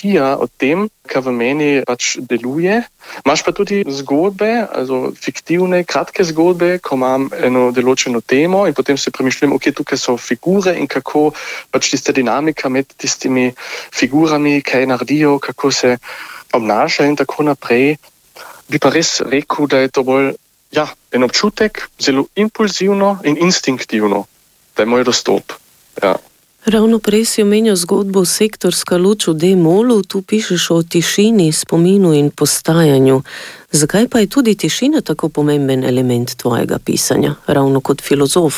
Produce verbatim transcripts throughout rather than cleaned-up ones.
filozofija o tem, kar v meni pač deluje. Imaš pa tudi zgodbe, also fiktivne, kratke zgodbe, ko imam eno določeno temo in potem se premišljam, ok, tukaj so figure in kako pač tista dinamika med tistimi figurami, kaj naredijo, kako se obnaša in tako naprej. Bi pa res rekel, da je to bolj ja, en občutek, zelo impulzivno in instinktivno, da je moj dostop. Ja. Ravno prej si omenjal zgodbo Sektorska luč v D-molu, tu pišeš o tišini, spominu in postajanju. Zakaj pa je tudi tišina tako pomemben element tvojega pisanja, ravno kot filozof?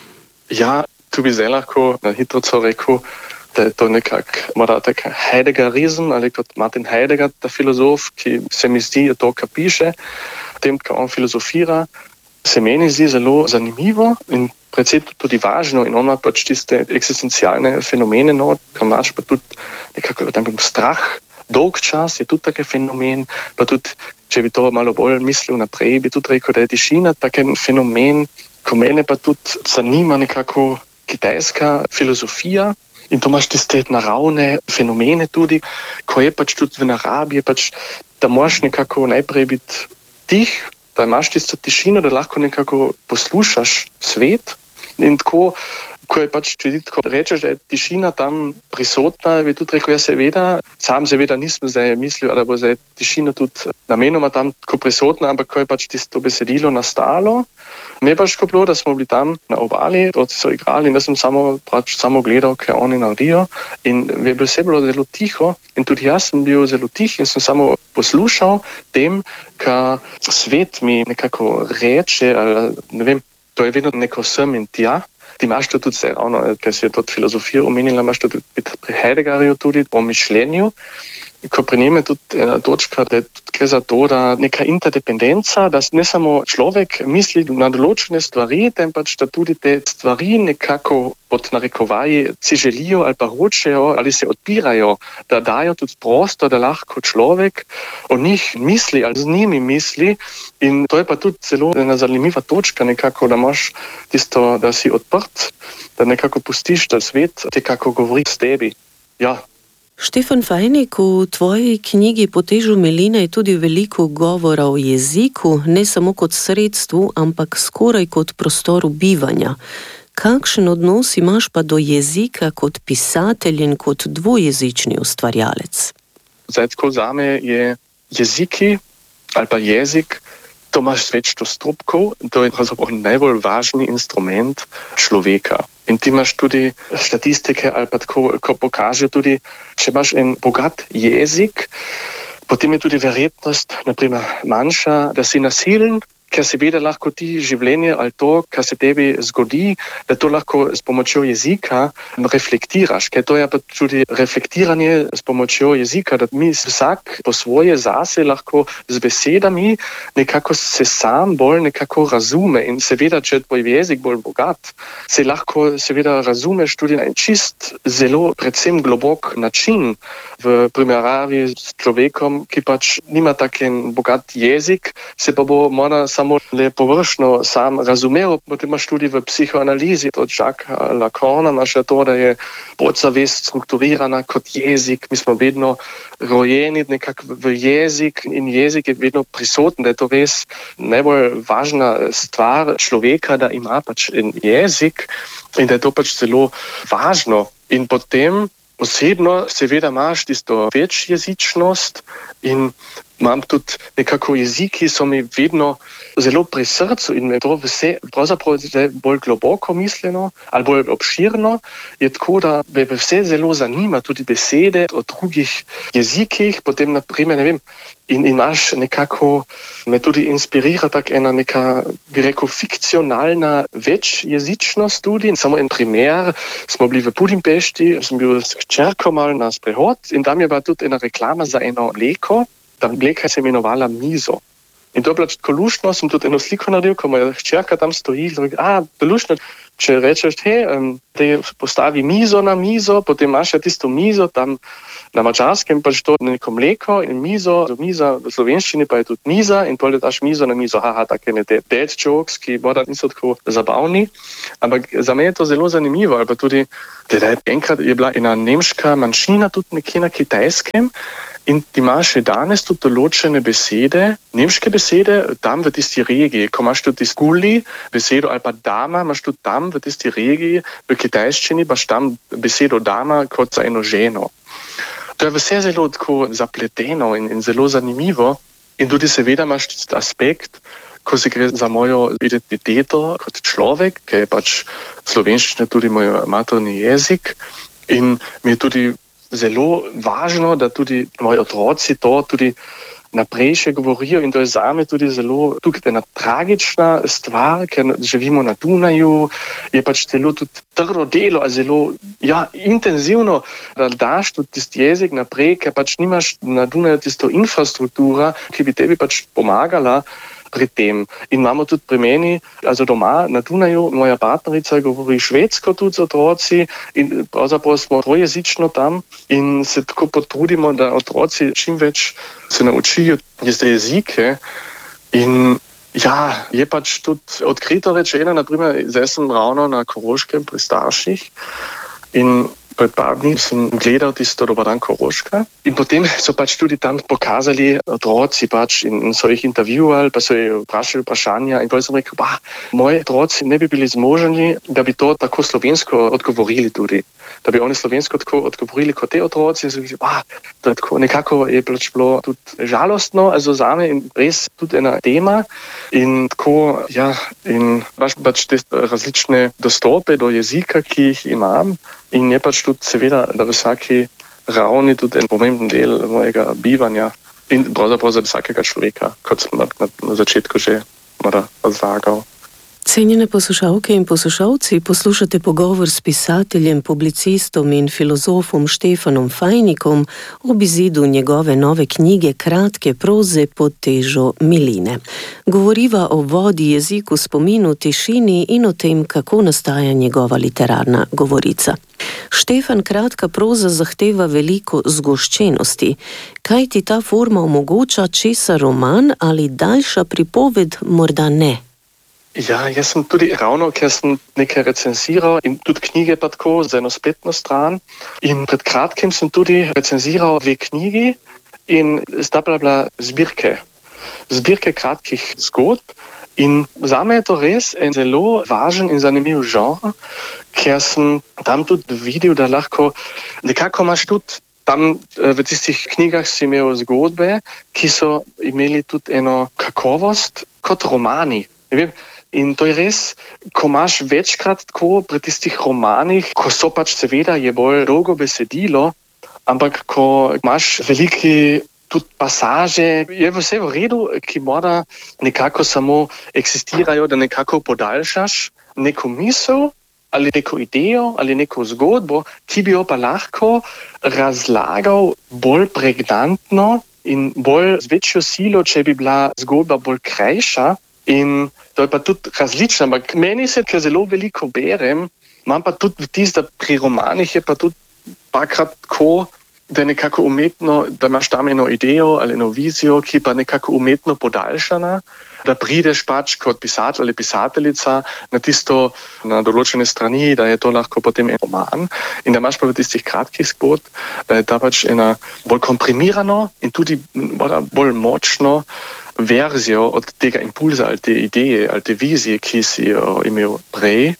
Ja, tu bi zdaj lahko na hitro rekel, da je to nekak morda tak Heideggerizem, ali kot Martin Heidegger, ta filozof, ki se mi zdi, je to, kar piše, tem, kar on filozofira, se meni zdi zelo zanimivo in predvsem tudi važno in on ima pač tiste eksistencialne fenomene, no, kar imaš pa tudi nekako tam strah, dolg čas je tudi tak fenomen, pa tudi, če bi to malo bolj mislil naprej, bi tudi rekel, da je tišina tak fenomen, ko mene pa tudi zanima nekako kitajska filozofija in to imaš tiste naravne fenomene tudi, ko je pač tudi v naravi, je pač, da moraš nekako najprej biti tih, da imaš tisto tišino, da lahko nekako poslušaš svet in tako, ko je pač, če ti rečeš, da je tišina tam prisotna, bi tudi rekel, ja seveda, sam seveda nisem zdaj mislil, da bo zdaj tišina tudi namenoma tam tako prisotna, ampak ko je pač tisto besedilo nastalo, me pa škoplo, da smo bili tam na obali, otroci so igrali in da sem samo, pač samo gledal, kaj oni naredijo in je bilo vse bilo zelo tiho in tudi jaz sem bil zelo tih in sem samo poslušal tem, kar svet mi nekako reče, ali ne vem, to je vedno neko sem in tja. Ti imaš to tudi zdaj, ravno, ker si je to filozofijo omenila, imaš to tudi pri Heideggerju tudi o mišljenju, ko pri njem je tudi ena točka, da je tudi za to, da neka interdependenca, da ne samo človek misli na določene stvari, temveč da tudi te stvari nekako pod narekovaji si želijo ali pa hočejo ali se odpirajo, da dajo tudi prostor, da lahko človek o njih misli ali z njimi misli in to je pa tudi zelo ena zanimiva točka nekako, da imaš tisto, da si odprt, da nekako pustiš, da svet te kako govori s tebi. Ja. Štefan Fajnik, v tvoji knjigi Po težu meline je tudi veliko govora o jeziku, ne samo kot sredstvu, ampak skoraj kot prostoru bivanja. Kakšen odnos imaš pa do jezika kot pisatelj in kot dvojezični ustvarjalec? Zdaj, tako zame je jeziki ali pa jezik, to imaš več dostopkov, to je pravzaprav najbolj važni instrument človeka. In ti imaš tudi statistike ali pa tako, ko pokaže tudi, če imaš en bogat jezik, potem je tudi verjetnost, naprimer, manjša, da si nasilen, ker seveda lahko ti življenje ali to, kar se tebi zgodi, da to lahko s pomočjo jezika reflektiraš, ker to je pa tudi reflektiranje s pomočjo jezika, da mi vsak po svoje zase lahko z besedami nekako se sam bolj nekako razume in seveda, če je tvoj jezik bolj bogat, se lahko seveda razumeš tudi na en čist, zelo predvsem globok način v primeravi s človekom, ki pač nima taken bogat jezik, se pa bo morda samo le površno sam razumel, potem imaš tudi v psihoanalizi od Jacquesa Lacana, imaš to, da je podzavest strukturirana kot jezik, mi smo vedno rojeni nekako v jezik in jezik je vedno prisoten, da je to res najbolj važna stvar človeka, da ima pač en jezik in da je to pač zelo važno. In potem osebno seveda imaš tisto večjezičnost in imam tudi nekako jeziki, so mi vedno zelo pri srcu in me to vse, pravzaprav bolj globoko mišljeno ali bolj obširno, je tako, da me vse zelo zanima, tudi besede o drugih jezikih, potem naprimer, ne vem, in imaš nekako, me tudi inspirira tak ena neka, bi rekel, fikcionalna večjezičnost tudi. In samo en primer, smo bili v Budimpešti, sem bil s hčerko mal na sprehod in tam je bila tudi ena reklama za eno mleko, ta mleka se imenovala Mizo. In to je bilo tako luštno, sem tudi eno sliko naredil, ko moja hčerka tam stoji, in rekel, a, to luštno, če rečeš, hej, um, te postavi mizo na mizo, potem imaš ja tisto mizo tam na Mačarskem, pač to neko mleko in mizo, miza v slovenščini pa je tudi miza in potem daš mizo na mizo, haha, take ne te dead jokes, ki morda niso tako zabavni, ampak za me je to zelo zanimivo, ali pa tudi, da enkrat je bila ena nemška manjšina tudi nekje na Kitajskem in ti imaš še danes tudi določene besede, nemške besede, tam v tisti regiji, ko imaš tudi skuli besedo ali pa dama, imaš tudi tam v tisti regiji, v kitajščini imaš tam besedo dama kot za eno ženo. To je vse zelo tako zapleteno in, in zelo zanimivo in tudi seveda imaš tisti aspekt, ko se gre za mojo identiteto kot človek, ki je pač slovenščina tudi moj materni jezik in mi je tudi zelo važno, da tudi moji otroci to tudi naprej še govorijo in to je zame tudi zelo tukaj ena tragična stvar, ker živimo na Dunaju, je pač zelo tudi trdo delo, a zelo ja, intenzivno, da daš tudi tisti jezik naprej, ker pač nimaš na Dunaju tisto infrastruktura, ki bi tebi pač pomagala pri tem. In imamo tudi pri meni, also doma na Dunaju, moja partnerica govori švedsko tudi z otroci in pravzaprav smo trojezično tam in se tako potrudimo, da otroci čim več se naučijo tiste jezike in ja, je pač tudi odkrito rečeno, naprimer, zdaj sem ravno na Koroškem pri starših in pred par dni sem gledal tisto Dober dan Koroška in potem so pač tudi tam pokazali otroci pač in, in so jih intervjuvali, pa so jih vprašali vprašanja in potem sem rekel, bah, moji otroci ne bi bili zmoženi, da bi to tako slovensko odgovorili tudi. Da bi oni slovensko tako odgovorili kot te otroci in so rekli, bah, to je tako nekako je pač bilo tudi žalostno, also zame in res tudi ena tema in tako, ja, in imaš pač te različne dostope do jezika, ki jih imam. In je pač tudi seveda, da v vsaki ravni tudi en pomemben del mojega bivanja in pravzaprav za vsakega človeka, kot sem na, na, na začetku že razlagal. Cenjene poslušalke in poslušalci, poslušate pogovor s pisateljem, publicistom in filozofom Štefanom Fajnikom ob izidu njegove nove knjige Kratke proze pod težo miline. Govoriva o vodi, jeziku, spominu, tišini in o tem, kako nastaja njegova literarna govorica. Štefan, kratka proza zahteva veliko zgoščenosti. Kaj ti ta forma omogoča, česa roman ali daljša pripoved morda ne? Ja, jaz sem tudi ravno, ker sem nekaj recenziral in tudi knjige pa tako za eno spletno stran in pred kratkim sem tudi recenziral dve knjigi in sta bila zbirke, zbirke kratkih zgodb in zame je to res en zelo važen in zanimiv žanr, ker sem tam tudi videl, da lahko nekako imaš tudi tam v tistih knjigah si imel zgodbe, ki so imeli tudi eno kakovost kot romani. Ne vem, in to je res, ko imaš večkrat tako pri tistih romanih, ko so pač seveda je bolj dolgo besedilo, ampak ko imaš veliki tudi pasaže, je vse v redu, ki mora nekako samo eksistirajo, da nekako podaljšaš neko misel ali neko idejo ali neko zgodbo, ki bi jo pa lahko razlagal bolj pregnantno in bolj z večjo silo, če bi bila zgodba bolj krajša. In to je pa tudi različno, ampak meni se, ker zelo veliko berem, imam pa tudi vtis, da pri romanih je pa tudi parkrat tako, da je nekako umetno, da imaš tam eno idejo ali eno vizijo, ki pa nekako umetno podaljšana, da prideš pač kot pisatelj ali pisateljica na tisto, na določene strani, da je to lahko potem en roman in da imaš pa v tistih kratkih zgodb, da je ta pač ena bolj komprimirano in tudi bolj močno verzijo od tega impulza ali te ideje ali te vizije, ki si jo imel prej.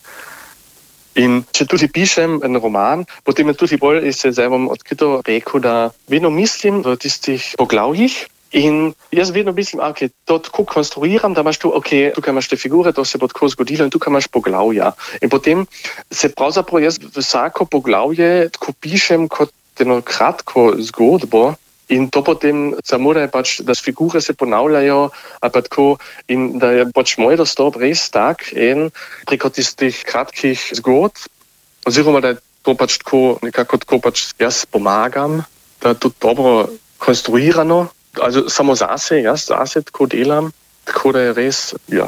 In če tudi pišem en roman, potem je tudi bolj, se zdaj bom odkrito rekel, da vedno mislim v tistih poglavjih in jaz vedno mislim, ok, to tako konstruiram, da imaš tu, ok, tukaj imaš te figure, to se bo tako zgodilo in tukaj imaš poglavja. In potem se pravzaprav jaz vsako poglavje tako pišem kot eno kratko zgodbo, in to potem zamore pač, da figure se ponavljajo, ali pa tako, in da je pač moj dostop res tak in preko tistih kratkih zgodb, oziroma da je to pač tako, nekako tako pač jaz pomagam, da je to dobro konstruirano, also samo zase, jaz zase tako delam, tako da je res, ja,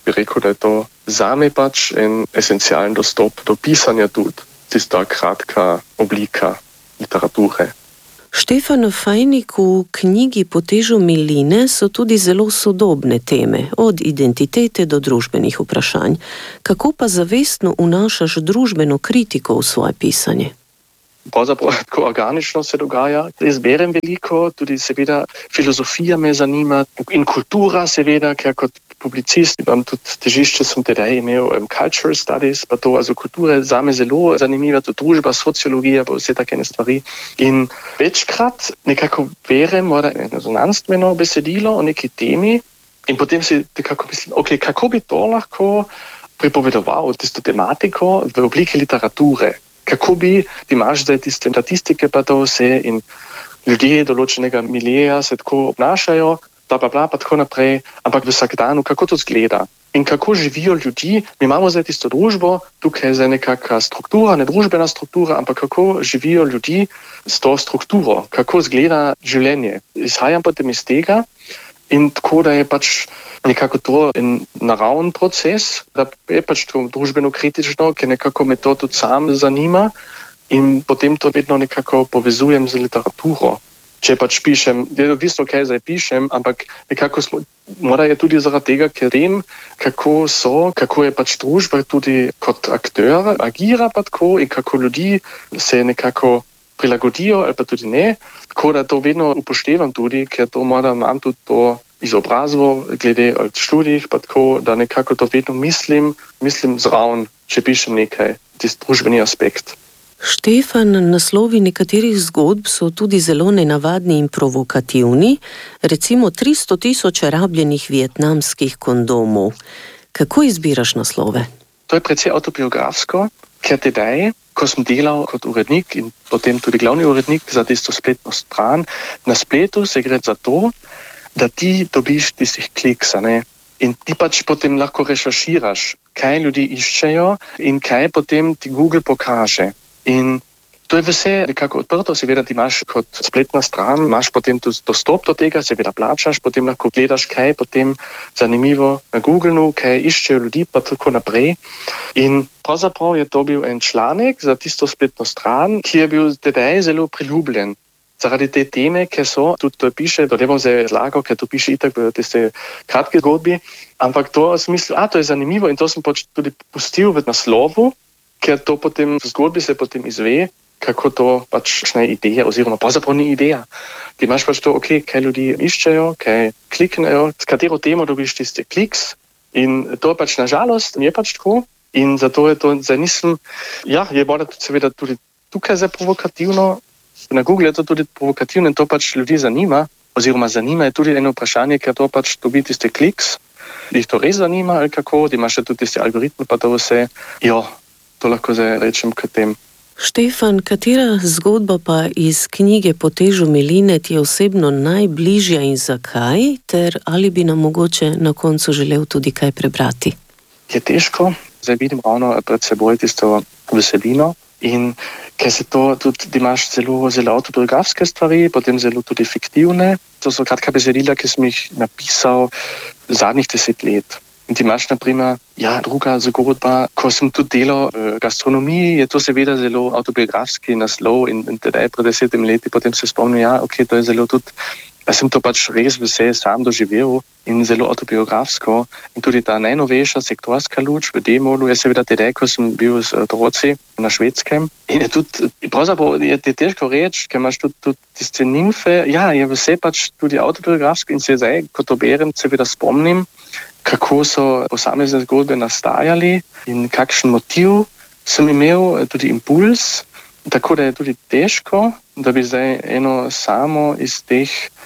bi rekel, da je to zame pač en esencialen dostop do pisanja tudi, tista kratka oblika literature. Štefan Fajnik, v knjigi Po težu miline so tudi zelo sodobne teme, od identitete do družbenih vprašanj. Kako pa zavestno vnašaš družbeno kritiko v svoje pisanje? Pravzaprav tako organično se dogaja. Jaz berem veliko, tudi seveda filozofija me zanima in kultura seveda, ker kot publicist imam tudi težišče, sem tedaj imel um, cultural studies, pa to, also kultura je zame zelo zanimiva, tudi družba, sociologija, pa vse take stvari. In večkrat nekako berem eno znanstveno besedilo o neki temi in potem si nekako mislim, ok, kako bi to lahko pripovedoval, tisto tematiko v obliki literature. Kako bi, ti imaš zdaj tiste statistike pa to vse in ljudje določenega miljeja se tako obnašajo, bla, bla, bla, pa tako naprej, ampak v vsakdanu, kako to zgleda in kako živijo ljudi. Mi imamo zdaj tisto družbo, tukaj je zdaj nekakva struktura, ne družbena struktura, ampak kako živijo ljudi s to strukturo, kako zgleda življenje. Izhajam potem iz tega in tako, da je pač nekako to en naraven proces, da je pač to družbeno kritično, ker nekako me to tudi sam zanima in potem to vedno nekako povezujem z literaturo. Če pač pišem, je odvisno, kaj zdaj pišem, ampak nekako smo, mora je tudi zaradi tega, ker vem, kako so, kako je pač družba tudi kot akteur, agira pa tako in kako ljudi se nekako prilagodijo ali pa tudi ne. Tako da to vedno upoštevam tudi, ker to moram, imam tudi to izobrazbo, glede študijih, pa tako, da nekako to vedno mislim, mislim zraven, če pišem nekaj, tisti družbeni aspekt. Štefan, naslovi nekaterih zgodb so tudi zelo nenavadni in provokativni, recimo tristo tisoč rabljenih vietnamskih kondomov. Kako izbiraš naslove? To je precej autobiografsko, ker tedaj, ko sem delal kot urednik in potem tudi glavni urednik za tisto spletno stran, na spletu se gre za to, da ti dobiš tistih kliks, ne? In ti pač potem lahko rešerširaš, kaj ljudi iščejo in kaj potem ti Google pokaže. In to je vse nekako odprto, seveda ti imaš kot spletna stran, imaš potem tudi dostop do tega, seveda plačaš, potem lahko gledaš, kaj je potem zanimivo na Googleu, kaj iščejo ljudi, pa tako naprej. In pravzaprav je to bil en članek za tisto spletno stran, ki je bil tedaj zelo priljubljen. Zaradi te teme, ki so, tudi to piše, to ne bom zdaj razlagal, ker to piše itak v tiste kratke zgodbi, ampak to sem mislil, a to je zanimivo in to sem pač tudi pustil v naslovu, ker to potem v zgodbi se potem izve, kako to pač ne ideja, oziroma pravzaprav ni ideja. Ti imaš pač to, ok, kaj ljudi iščejo, kaj kliknejo, s katero temo dobiš tiste kliks in to pač nažalost je pač tako in zato je to, zdaj nisem, ja, je morda seveda tudi tukaj zdaj provokativno. Na Google je to tudi provokativno in to pač ljudi zanima, oziroma zanima je tudi eno vprašanje, ker to pač dobi tiste kliks, jih to res zanima ali kako, da imaš tudi tiste algoritme, pa to vse, jo, to lahko zdaj rečem k tem. Štefan, katera zgodba pa iz knjige Po težu miline ti je osebno najbližja in zakaj, ter ali bi nam mogoče na koncu želel tudi kaj prebrati? Je težko, zdaj vidim ravno pred seboj tisto vsebino. In ker se to tudi, da imaš zelo, zelo autobiografske stvari, potem zelo tudi fiktivne. To so kratka besedila, ki sem jih napisal zadnjih deset let. In ti imaš, naprimer, ja, druga zgodba, ko sem tudi delal v gastronomiji, je to seveda zelo autobiografski naslov in, in tedaj pred desetimi leti potem se spomnim, ja, ok, to je zelo tudi, da sem to pač res vse sam doživel in zelo autobiografsko. In tudi ta najnovejša sektorska luč v D-molu je seveda tedaj, ko sem bil z otroci na Švedskem. In je tudi, pravzaprav je ti težko reči, ker imaš tudi, tudi tiste nimfe, ja, je vse pač tudi autobiografsko in se zdaj, ko to berem, seveda spomnim, kako so posamezne zgodbe nastajali in kakšen motiv sem imel, tudi impuls, tako da je tudi težko, da bi zdaj eno samo iz teh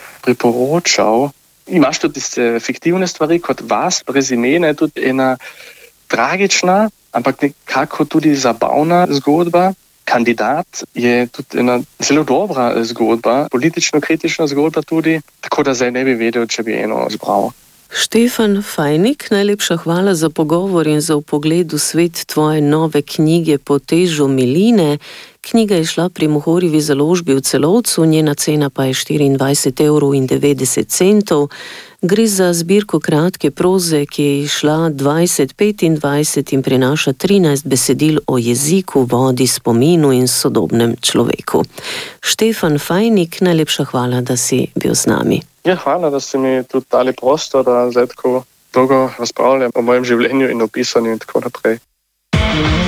priporočal. Imaš tudi tiste fiktivne stvari, kot Vas, brez imena, je tudi ena tragična, ampak nekako tudi zabavna zgodba. Kandidat je tudi ena zelo dobra zgodba, politično kritična zgodba tudi, tako da zdaj ne bi vedel, če bi eno zbral. Štefan Fajnik, najlepša hvala za pogovor in za vpogled v svet tvoje nove knjige Po težu miline. Knjiga je šla pri Mohorjevi založbi v Celovcu, njena cena pa je štiriindvajset evrov in devetdeset centov. Gre za zbirko kratke proze, ki je izšla dvajset petindvajset in prinaša trinajst besedil o jeziku, vodi, spominu in sodobnem človeku. Štefan Fajnik, najlepša hvala, da si bil z nami. Ja, hvala, da ste mi tudi dali prostor, da zdaj tako dolgo razpravljam o mojem življenju in o pisanju in tako naprej.